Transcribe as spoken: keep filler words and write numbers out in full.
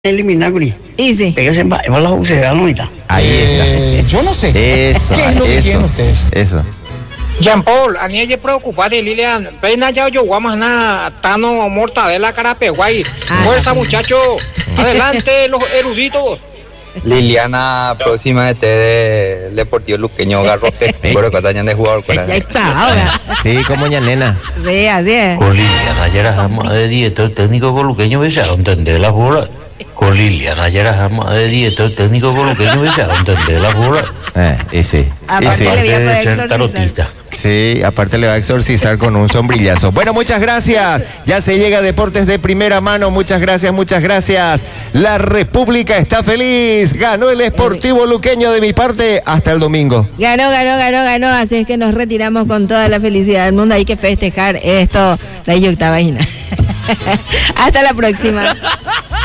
eliminar, Guri. Y sí. Pégase en la bucea, ¿no? Ahí Eh, está. yo no sé. Eso, ¿Qué es lo que eso, quieren ustedes? Eso. Jean Paul, a mí hay preocupado, Lilian. Ven allá, yo guamas na tano mortadela carapeguay. Ah. Fuerza, muchacho. Adelante, los eruditos. Liliana, próxima de T de Deportivo Luqueño Garrote. Bueno, que tañan de jugador. Ya está, ahora. Sí, como ña nena. Sí, así es. Con Liliana Yarajama de director técnico coluqueño, ¿besaron entender la bola? Con Liliana Yarajama de director técnico coluqueño, ¿besaron entender la bola? Eh, ese. Aparte ese. le voy a poder Ser exorcizar. tarotista. Sí, aparte le va a exorcizar con un sombrillazo. Bueno, muchas gracias. Ya se llega a Deportes de Primera Mano. Muchas gracias, muchas gracias. La República está feliz. Ganó el Sportivo Luqueño de mi parte. Hasta el domingo. Ganó, ganó, ganó, ganó. Así es que nos retiramos con toda la felicidad del mundo. Hay que festejar esto. La octava vaina. Hasta la próxima.